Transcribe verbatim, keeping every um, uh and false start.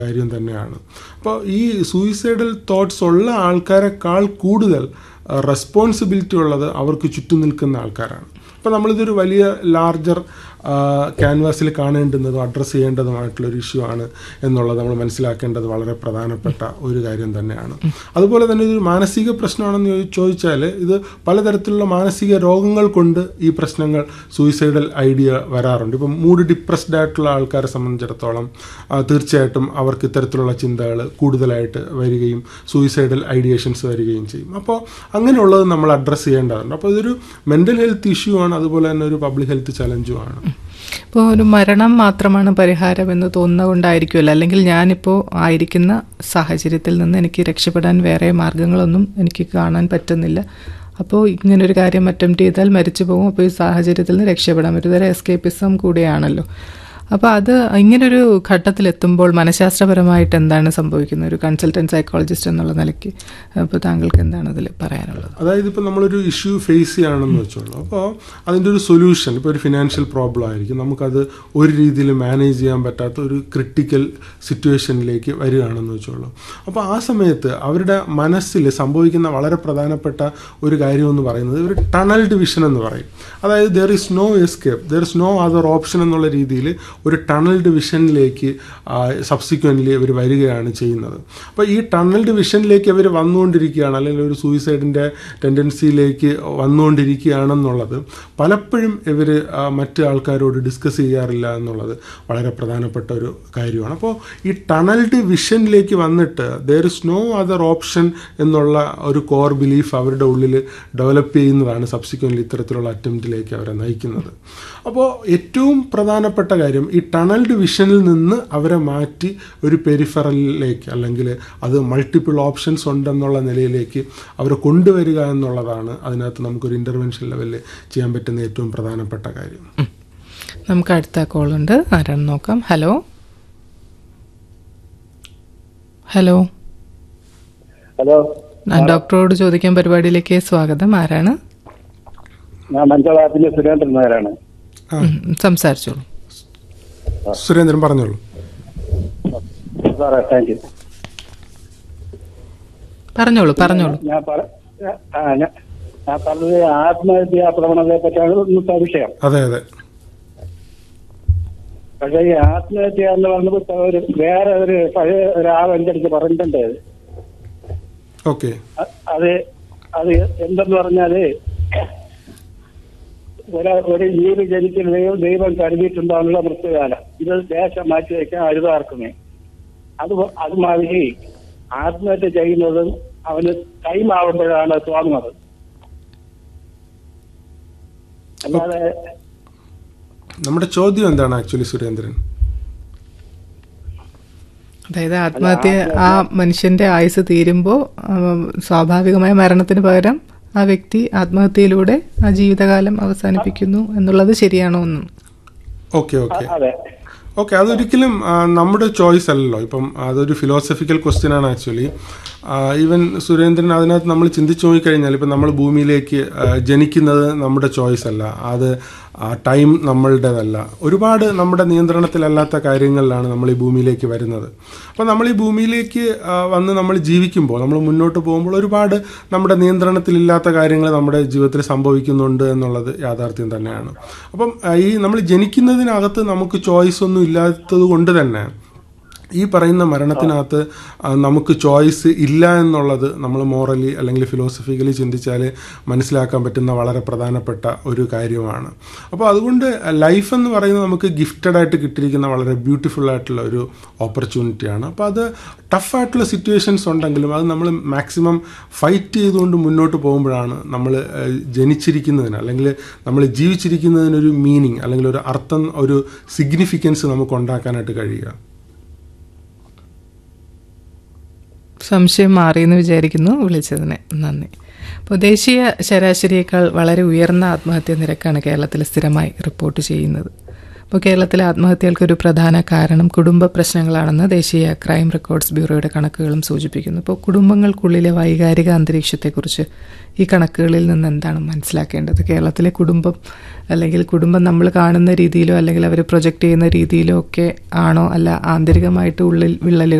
കാര്യം തന്നെയാണ്. അപ്പോൾ ഈ സൂയിസൈഡൽ തോട്ട്സ് ഉള്ള ആൾക്കാരെക്കാൾ കൂടുതൽ റെസ്പോൺസിബിലിറ്റി ഉള്ളത് അവർക്ക് ചുറ്റും നിൽക്കുന്ന ആൾക്കാരാണ്. അപ്പോൾ നമ്മളിതൊരു വലിയ ലാർജർ ക്യാൻവാസിൽ കാണേണ്ടുന്നതും അഡ്രസ്സ് ചെയ്യേണ്ടതുമായിട്ടുള്ളൊരു ഇഷ്യൂ ആണ് എന്നുള്ളത് നമ്മൾ മനസ്സിലാക്കേണ്ടത് വളരെ പ്രധാനപ്പെട്ട ഒരു കാര്യം തന്നെയാണ്. അതുപോലെ തന്നെ ഇതൊരു മാനസിക പ്രശ്നമാണെന്ന് ചോദിച്ചാൽ ഇത് പലതരത്തിലുള്ള മാനസിക രോഗങ്ങൾ കൊണ്ട് ഈ പ്രശ്നങ്ങൾ സൂയിസൈഡൽ ഐഡിയ വരാറുണ്ട്. ഇപ്പം മൂഡ് ഡിപ്രസ്ഡ് ആയിട്ടുള്ള ആൾക്കാരെ സംബന്ധിച്ചിടത്തോളം തീർച്ചയായിട്ടും അവർക്ക് ഇത്തരത്തിലുള്ള ചിന്തകൾ കൂടുതലായിട്ട് വരികയും സൂയിസൈഡൽ ഐഡിയേഷൻസ് വരികയും ചെയ്യും. അപ്പോൾ അങ്ങനെയുള്ളത് നമ്മൾ അഡ്രസ്സ് ചെയ്യേണ്ടതുണ്ട്. അപ്പോൾ ഇതൊരു മെൻ്റൽ ഹെൽത്ത് ഇഷ്യൂ ആണ്, അതുപോലെ തന്നെ ഒരു പബ്ലിക് ഹെൽത്ത് ചലഞ്ചും ആണ്. ഇപ്പോൾ ഒരു മരണം മാത്രമാണ് പരിഹാരമെന്ന് തോന്നുന്നത് കൊണ്ടായിരിക്കുമല്ലോ, അല്ലെങ്കിൽ ഞാനിപ്പോൾ ആയിരിക്കുന്ന സാഹചര്യത്തിൽ നിന്ന് എനിക്ക് രക്ഷപ്പെടാൻ വേറെ മാർഗങ്ങളൊന്നും എനിക്ക് കാണാൻ പറ്റുന്നില്ല, അപ്പോൾ ഇങ്ങനൊരു കാര്യം അറ്റംപ്റ്റ് ചെയ്താൽ മരിച്ചു പോകും, അപ്പോൾ ഈ സാഹചര്യത്തിൽ നിന്ന് രക്ഷപ്പെടാൻ ഒരു തരം എസ്കേപ്പിസം കൂടിയാണല്ലോ. അപ്പോൾ അത് ഇങ്ങനൊരു ഘട്ടത്തിലെത്തുമ്പോൾ മനഃശാസ്ത്രപരമായിട്ട് എന്താണ് സംഭവിക്കുന്നത് ഒരു കൺസൾട്ടൻറ്റ് സൈക്കോളജിസ്റ്റ് എന്നുള്ള നിലയ്ക്ക്? അപ്പോൾ താങ്കൾക്ക് എന്താണ് അതിൽ പറയാനുള്ളത്? അതായത് ഇപ്പോൾ നമ്മളൊരു ഇഷ്യൂ ഫേസ് ചെയ്യുകയാണെന്ന് വെച്ചോളൂ, അപ്പോൾ അതിൻ്റെ ഒരു സൊല്യൂഷൻ ഇപ്പോൾ ഒരു ഫിനാൻഷ്യൽ പ്രോബ്ലം ആയിരിക്കും, നമുക്കത് ഒരു രീതിയിൽ മാനേജ് ചെയ്യാൻ പറ്റാത്ത ഒരു ക്രിട്ടിക്കൽ സിറ്റുവേഷനിലേക്ക് വരികയാണെന്ന് വെച്ചോളൂ. അപ്പോൾ ആ സമയത്ത് അവരുടെ മനസ്സിൽ സംഭവിക്കുന്ന വളരെ പ്രധാനപ്പെട്ട ഒരു കാര്യമെന്ന് പറയുന്നത് ഒരു ടണൽഡ് വിഷൻ എന്ന് പറയും. അതായത് there is no escape, there is no other option എന്നുള്ള രീതിയിൽ ഒരു ടണൽഡ് വിഷനിലേക്ക് സബ്സിക്വൻ്റ്ലി അവർ വരികയാണ് ചെയ്യുന്നത്. അപ്പോൾ ഈ ടണൽഡ് വിഷനിലേക്ക് അവർ വന്നുകൊണ്ടിരിക്കുകയാണ്, അല്ലെങ്കിൽ ഒരു സൂയിസൈഡിൻ്റെ ടെൻഡൻസിയിലേക്ക് വന്നുകൊണ്ടിരിക്കുകയാണെന്നുള്ളത് പലപ്പോഴും ഇവർ മറ്റ് ആൾക്കാരോട് ഡിസ്കസ് ചെയ്യാറില്ല എന്നുള്ളത് വളരെ പ്രധാനപ്പെട്ട ഒരു കാര്യമാണ്. അപ്പോൾ ഈ ടണൽഡ് വിഷനിലേക്ക് വന്നിട്ട് there is no other option എന്നുള്ള ഒരു കോർ ബിലീഫ് അവരുടെ ഉള്ളിൽ ഡെവലപ്പ് ചെയ്യുന്നതാണ് സബ്സിക്വൻ്റ്ലി ഇത്തരത്തിലുള്ള അറ്റംപ്റ്റിലേക്ക് അവരെ നയിക്കുന്നത്. അപ്പോൾ ഏറ്റവും പ്രധാനപ്പെട്ട കാര്യം ഈ ടണൽഡ് വിഷനിൽ നിന്ന് അവരെ മാറ്റി ഒരു പെരിഫറലിലേക്ക്, അല്ലെങ്കിൽ അത് മൾട്ടിപ്പിൾ ഓപ്ഷൻസ് ഉണ്ടെന്നുള്ള നിലയിലേക്ക് അവരെ കൊണ്ടുവരിക എന്നുള്ളതാണ് അതിനകത്ത് നമുക്കൊരു ഇൻ്റർവെൻഷൻ ലെവലിൽ ചെയ്യാൻ പറ്റുന്ന ഏറ്റവും പ്രധാനപ്പെട്ട കാര്യം. നമുക്ക് അടുത്ത കോളുണ്ട്, ആരാണ് നോക്കാം. ഹലോ ഹലോ ഹലോ ഡോക്ടറോട് ചോദിക്കാൻ പരിപാടിയിലേക്ക് സ്വാഗതം. ആരാണ്? ഞാൻ മഞ്ചളാപ്പിലെ സുരേന്ദ്രൻ നായരാണ്. സംസാരിച്ചോളൂ. സുരേന്ദ്രൻ പറഞ്ഞോളൂ. Thank you. പറഞ്ഞോളൂ പറഞ്ഞോളൂ. ഞാൻ ഞാൻ പറഞ്ഞത് ആത്മഹത്യാ പ്രവണതയെ പറ്റിയാണ് ഇന്നത്തെ വിഷയം. അതെ അതെ. പക്ഷേ ഈ ആത്മഹത്യ എന്ന് പറഞ്ഞപ്പോൾ ഒരു വേറെ ഒരു പഴയ ഒരാൾ എൻ്റെ അടുത്ത് പറഞ്ഞിട്ടുണ്ട്. ഓക്കെ. അത് അത് എന്തെന്ന് പറഞ്ഞാല് ഒരു ഒരു ജീവി ജനിക്കുന്നതെയും ദൈവം കരുതിയിട്ടുണ്ടാകുന്ന മൃത്യുകാലം, ഇത് ദേശം മാറ്റി വയ്ക്കാൻ അരുതാർക്കുമേ. അത് അതുമാതിരി ആത്മഹത്യ ചെയ്യുന്നതും അവന് ടൈം ആവുമ്പോഴാണ് തോന്നുന്നത്. അല്ലാതെ നമ്മുടെ ചോദ്യം എന്താണ് ആക്ച്വലി സുരേന്ദ്രൻ? അതായത് ആത്മഹത്യ ആ മനുഷ്യന്റെ ആയുസ് തീരുമ്പോൾ സ്വാഭാവികമായ മരണത്തിന് പകരം ആ വ്യക്തി ആത്മഹത്യയിലൂടെ ആ ജീവിതകാലം അവസാനിപ്പിക്കുന്നു എന്നുള്ളത് ശരിയാണോ എന്നും. ഓക്കെ ഓക്കെ ഓക്കെ അതൊരിക്കലും നമ്മുടെ ചോയ്സ് അല്ലല്ലോ. ഇപ്പം അതൊരു ഫിലോസഫിക്കൽ ക്വസ്റ്റ്യൻ ആണ് ആക്ച്വലി. ഈവൻ സുരേന്ദ്രൻ അതിനകത്ത് നമ്മൾ ചിന്തിച്ചു നോക്കിക്കഴിഞ്ഞാൽ ഇപ്പം നമ്മൾ ഭൂമിയിലേക്ക് ജനിക്കുന്നത് നമ്മുടെ ചോയ്സ് അല്ല, അത് ടൈം നമ്മളുടേതല്ല. ഒരുപാട് നമ്മുടെ നിയന്ത്രണത്തിലല്ലാത്ത കാര്യങ്ങളിലാണ് നമ്മൾ ഈ ഭൂമിയിലേക്ക് വരുന്നത്. അപ്പോൾ നമ്മൾ ഈ ഭൂമിയിലേക്ക് വന്ന് നമ്മൾ ജീവിക്കുമ്പോൾ, നമ്മൾ മുന്നോട്ട് പോകുമ്പോൾ ഒരുപാട് നമ്മുടെ നിയന്ത്രണത്തിലില്ലാത്ത കാര്യങ്ങൾ നമ്മുടെ ജീവിതത്തിൽ സംഭവിക്കുന്നുണ്ട് എന്നുള്ളത് യാഥാർത്ഥ്യം തന്നെയാണ്. അപ്പം ഈ നമ്മൾ ജനിക്കുന്നതിനകത്ത് നമുക്ക് ചോയ്സ് ഒന്നും ഇല്ലാത്തത് കൊണ്ട് തന്നെ ഈ പറയുന്ന മരണത്തിനകത്ത് നമുക്ക് ചോയ്സ് ഇല്ല എന്നുള്ളത് നമ്മൾ മോറലി അല്ലെങ്കിൽ ഫിലോസഫിക്കലി ചിന്തിച്ചാൽ മനസ്സിലാക്കാൻ പറ്റുന്ന വളരെ പ്രധാനപ്പെട്ട ഒരു കാര്യമാണ്. അപ്പോൾ അതുകൊണ്ട് ലൈഫ് എന്ന് പറയുന്നത് നമുക്ക് ഗിഫ്റ്റഡ് ആയിട്ട് കിട്ടിയിരിക്കുന്ന വളരെ ബ്യൂട്ടിഫുൾ ആയിട്ടുള്ള ഒരു ഓപ്പർച്യൂണിറ്റിയാണ്. അപ്പോൾ അത് ടഫായിട്ടുള്ള സിറ്റുവേഷൻസ് ഉണ്ടെങ്കിലും അത് നമ്മൾ മാക്സിമം ഫൈറ്റ് ചെയ്തുകൊണ്ട് മുന്നോട്ട് പോകുമ്പോഴാണ് നമ്മൾ ജനിച്ചിരിക്കുന്നതിന് അല്ലെങ്കിൽ നമ്മൾ ജീവിച്ചിരിക്കുന്നതിനൊരു മീനിങ് അല്ലെങ്കിൽ ഒരു അർത്ഥം, ഒരു സിഗ്നിഫിക്കൻസ് നമുക്ക് ഉണ്ടാക്കാനായിട്ട് കഴിയുക. സംശയം മാറിയെന്ന് വിചാരിക്കുന്നു. വിളിച്ചതിന് നന്ദി. അപ്പോൾ ദേശീയ ശരാശരിയേക്കാൾ വളരെ ഉയർന്ന ആത്മഹത്യാ നിരക്കാണ് കേരളത്തിൽ സ്ഥിരമായി റിപ്പോർട്ട് ചെയ്യുന്നത്. ഇപ്പോൾ കേരളത്തിലെ ആത്മഹത്യകൾക്ക് ഒരു പ്രധാന കാരണം കുടുംബ പ്രശ്നങ്ങളാണെന്ന് ദേശീയ ക്രൈം റെക്കോർഡ്സ് ബ്യൂറോയുടെ കണക്കുകളും സൂചിപ്പിക്കുന്നു. ഇപ്പോൾ കുടുംബങ്ങൾക്കുള്ളിലെ വൈകാരിക അന്തരീക്ഷത്തെക്കുറിച്ച് ഈ കണക്കുകളിൽ നിന്ന് എന്താണ് മനസ്സിലാക്കേണ്ടത്? കേരളത്തിലെ കുടുംബം അല്ലെങ്കിൽ കുടുംബം നമ്മൾ കാണുന്ന രീതിയിലോ അല്ലെങ്കിൽ അവർ പ്രൊജക്റ്റ് ചെയ്യുന്ന രീതിയിലോ ഒക്കെ ആണോ, അല്ല ആന്തരികമായിട്ട് ഉള്ളിൽ വിള്ളലുകൾ